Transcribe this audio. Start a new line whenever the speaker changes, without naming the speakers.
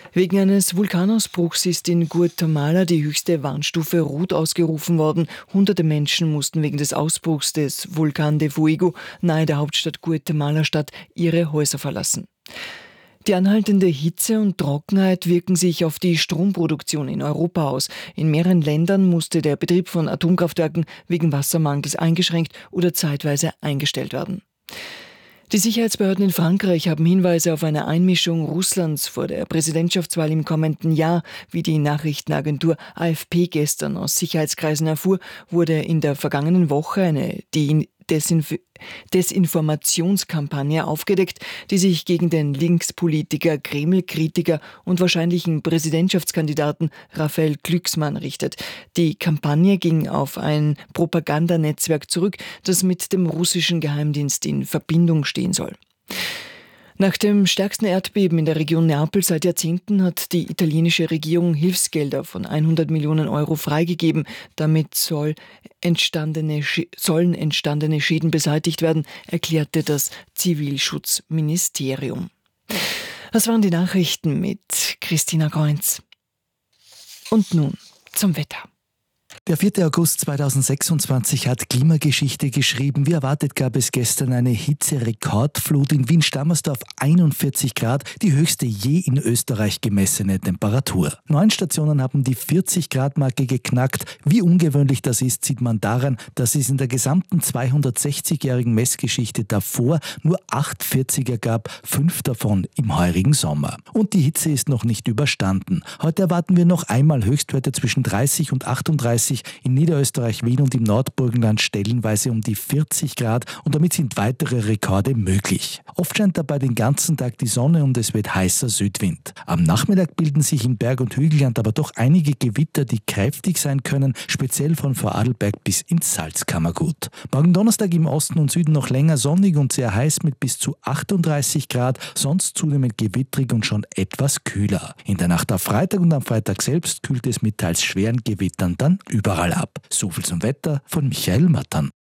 Wegen eines Vulkanausbruchs ist in Guatemala die höchste Warnstufe Rot ausgerufen worden. Hunderte Menschen mussten wegen des Ausbruchs des Vulcan de Fuego nahe der Hauptstadt Guatemala-Stadt ihre Häuser verlassen. Die anhaltende Hitze und Trockenheit wirken sich auf die Stromproduktion in Europa aus. In mehreren Ländern musste der Betrieb von Atomkraftwerken wegen Wassermangels eingeschränkt oder zeitweise eingestellt werden. Die Sicherheitsbehörden in Frankreich haben Hinweise auf eine Einmischung Russlands vor der Präsidentschaftswahl im kommenden Jahr. Wie die Nachrichtenagentur AFP gestern aus Sicherheitskreisen erfuhr, wurde in der vergangenen Woche eine Desinformationskampagne aufgedeckt, die sich gegen den Linkspolitiker, Kreml-Kritiker und wahrscheinlichen Präsidentschaftskandidaten Raphael Glucksmann richtet. Die Kampagne ging auf ein Propagandanetzwerk zurück, das mit dem russischen Geheimdienst in Verbindung stehen soll. Nach dem stärksten Erdbeben in der Region Neapel seit Jahrzehnten hat die italienische Regierung Hilfsgelder von 100 Millionen Euro freigegeben. Damit sollen entstandene Schäden beseitigt werden, erklärte das Zivilschutzministerium. Das waren die Nachrichten mit Christina Goinz. Und nun zum Wetter.
Der 4. August 2026 hat Klimageschichte geschrieben. Wie erwartet gab es gestern eine Hitzerekordflut in Wien-Stammersdorf, 41 Grad, die höchste je in Österreich gemessene Temperatur. 9 Stationen haben die 40-Grad-Marke geknackt. Wie ungewöhnlich das ist, sieht man daran, dass es in der gesamten 260-jährigen Messgeschichte davor nur 8 40er gab, 5 davon im heurigen Sommer. Und die Hitze ist noch nicht überstanden. Heute erwarten wir noch einmal Höchstwerte zwischen 30 und 38, in Niederösterreich, Wien und im Nordburgenland stellenweise um die 40 Grad und damit sind weitere Rekorde möglich. Oft scheint dabei den ganzen Tag die Sonne und es wird heißer Südwind. Am Nachmittag bilden sich im Berg- und Hügelland aber doch einige Gewitter, die kräftig sein können, speziell von Vorarlberg bis ins Salzkammergut. Morgen Donnerstag im Osten und Süden noch länger sonnig und sehr heiß mit bis zu 38 Grad, sonst zunehmend gewittrig und schon etwas kühler. In der Nacht auf Freitag und am Freitag selbst kühlt es mit teils schweren Gewittern dann überall ab. So viel zum Wetter von Michael Mattern.